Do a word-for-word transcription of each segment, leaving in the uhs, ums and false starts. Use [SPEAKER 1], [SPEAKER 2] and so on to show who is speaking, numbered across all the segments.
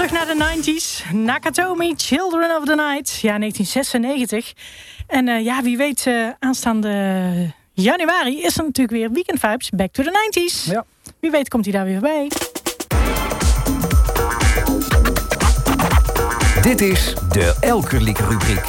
[SPEAKER 1] terug naar de nineties. Nakatomi, Children of the Night. Ja, negentien zesennegentig. En uh, ja, wie weet, uh, aanstaande januari is er natuurlijk weer Weekend Vibes Back to the nineties.
[SPEAKER 2] Ja.
[SPEAKER 1] Wie weet komt hij daar weer bij.
[SPEAKER 3] Dit is de Elke Lieke rubriek.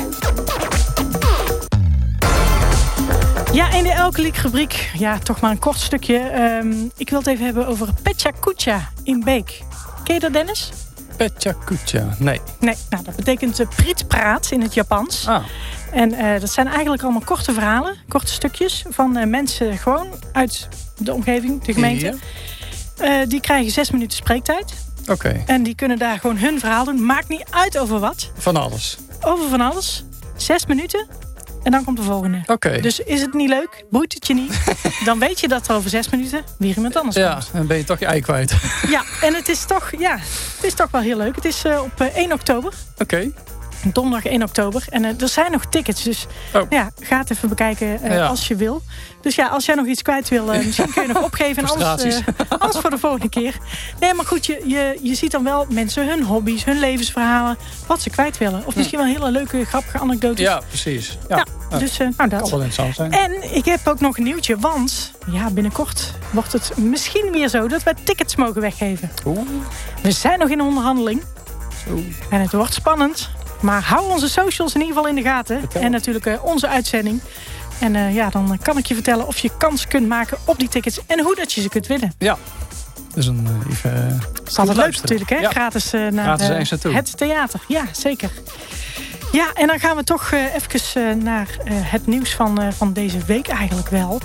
[SPEAKER 1] Ja, in de Elke Lieke rubriek, ja, toch maar een kort stukje. Um, ik wil het even hebben over Pecha Kucha in Beek. Ken je dat, Dennis?
[SPEAKER 2] Pecha Kucha, nee.
[SPEAKER 1] Nee, nou, dat betekent uh, prietpraat in het Japans.
[SPEAKER 2] Ah.
[SPEAKER 1] En uh, dat zijn eigenlijk allemaal korte verhalen, korte stukjes van uh, mensen gewoon uit de omgeving, de gemeente. Ja. Uh, die krijgen zes minuten spreektijd.
[SPEAKER 2] Oké. Okay.
[SPEAKER 1] En die kunnen daar gewoon hun verhaal doen. Maakt niet uit over wat.
[SPEAKER 2] Van alles.
[SPEAKER 1] Over van alles. Zes minuten. En dan komt de volgende.
[SPEAKER 2] Oké. Okay.
[SPEAKER 1] Dus is het niet leuk? Boeit het je niet? Dan weet je dat er over zes minuten weer iemand anders
[SPEAKER 2] ja,
[SPEAKER 1] komt.
[SPEAKER 2] Ja, dan ben je toch je ei kwijt.
[SPEAKER 1] Ja, en het is toch, ja, het is toch wel heel leuk. Het is uh, op uh, één oktober.
[SPEAKER 2] Oké. Okay.
[SPEAKER 1] Donderdag één oktober. En uh, er zijn nog tickets. Dus oh. ja, ga het even bekijken uh, ja. als je wil. Dus ja, als jij nog iets kwijt wil, uh, misschien kun je nog opgeven. En anders, uh, anders voor de volgende keer. Nee, maar goed, je, je, je ziet dan wel mensen hun hobby's, hun levensverhalen, wat ze kwijt willen. Of misschien wel hele leuke, grappige anekdotes.
[SPEAKER 2] Ja, precies. Ja,
[SPEAKER 1] ja, ja. Dus uh, nou dat.
[SPEAKER 2] Kan wel interessant zijn.
[SPEAKER 1] En ik heb ook nog een nieuwtje, want ja, binnenkort wordt het misschien weer zo dat wij tickets mogen weggeven.
[SPEAKER 2] Oeh.
[SPEAKER 1] We zijn nog in onderhandeling.
[SPEAKER 2] Oeh.
[SPEAKER 1] En het wordt spannend. Maar hou onze socials in ieder geval in de gaten.
[SPEAKER 2] Vertel. En
[SPEAKER 1] natuurlijk uh, onze uitzending. En uh, ja, dan kan ik je vertellen of je kans kunt maken op die tickets. En hoe dat je ze kunt winnen.
[SPEAKER 2] Ja. Dus een uh, even... Uh,
[SPEAKER 1] dat is altijd leuk natuurlijk, hè? Ja. Gratis uh, naar
[SPEAKER 2] Gratis
[SPEAKER 1] uh, het theater. Ja, zeker. Ja, en dan gaan we toch uh, even uh, naar uh, het nieuws van, uh, van deze week eigenlijk wel.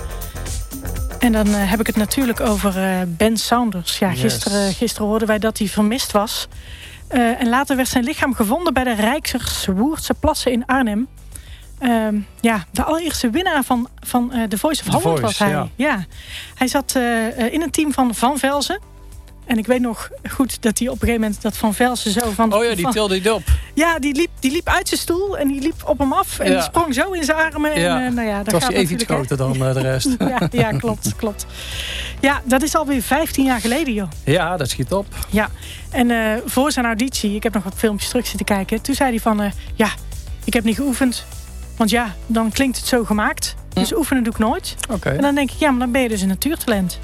[SPEAKER 1] En dan uh, heb ik het natuurlijk over uh, Ben Saunders. Ja, gisteren, yes. gisteren hoorden wij dat hij vermist was. Uh, en later werd zijn lichaam gevonden bij de Rijkserswoerdse plassen in Arnhem. Uh, ja, de allereerste winnaar van, van uh, The Voice of Holland was hij. Ja. Ja. Hij zat uh, in een team van Van Velzen. En ik weet nog goed dat hij op een gegeven moment dat Van Velzen zo van...
[SPEAKER 2] Oh ja, die
[SPEAKER 1] van,
[SPEAKER 2] tilde hij op.
[SPEAKER 1] Ja, die liep, die liep uit zijn stoel en die liep op hem af. En ja. die sprong zo in zijn armen.
[SPEAKER 2] Ja.
[SPEAKER 1] En, uh, nou ja, dat
[SPEAKER 2] was
[SPEAKER 1] gaat
[SPEAKER 2] hij even iets groter dan uh, de rest.
[SPEAKER 1] ja, ja, klopt, klopt. Ja, dat is alweer vijftien jaar geleden, joh.
[SPEAKER 2] Ja, dat schiet op.
[SPEAKER 1] Ja, en uh, voor zijn auditie, ik heb nog wat filmpjes terug zitten kijken. Toen zei hij van, uh, ja, ik heb niet geoefend. Want ja, dan klinkt het zo gemaakt. Dus hm. oefenen doe ik nooit.
[SPEAKER 2] Okay.
[SPEAKER 1] En dan denk ik, ja, maar dan ben je dus een natuurtalent.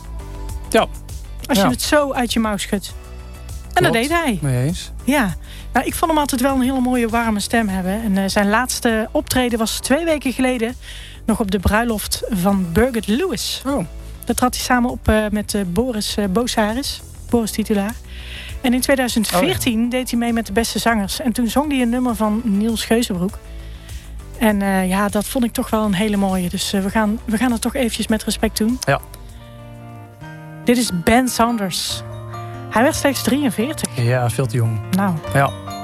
[SPEAKER 2] Ja.
[SPEAKER 1] Als je
[SPEAKER 2] ja.
[SPEAKER 1] het zo uit je mouw schudt. En dat deed hij.
[SPEAKER 2] Mee eens.
[SPEAKER 1] Ja. Nou, ik vond hem altijd wel een hele mooie warme stem hebben. En uh, zijn laatste optreden was twee weken geleden. Nog op de bruiloft van Birgit Lewis.
[SPEAKER 2] Oh.
[SPEAKER 1] Daar trad hij samen op uh, met uh, Boris uh, Bosaris. Boris Titulaar. En in tweeduizend veertien oh, ja. deed hij mee met de beste zangers. En toen zong hij een nummer van Niels Geuzenbroek. En uh, ja, dat vond ik toch wel een hele mooie. Dus uh, we, gaan, we gaan het toch eventjes met respect doen.
[SPEAKER 2] Ja.
[SPEAKER 1] Dit is Ben Saunders. Hij werd slechts drieënveertig.
[SPEAKER 2] Ja, veel te jong.
[SPEAKER 1] Nou,
[SPEAKER 2] ja.